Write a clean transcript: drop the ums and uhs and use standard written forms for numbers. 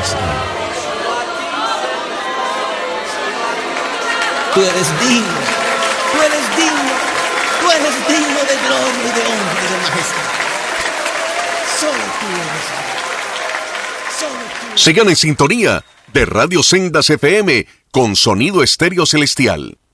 Tú eres digno, tú eres digno, tú eres digno de gloria y de honra y de majestad. Solo tú eres Dios. Solo tú. Sigan en sintonía de Radio Sendas FM con sonido estéreo celestial.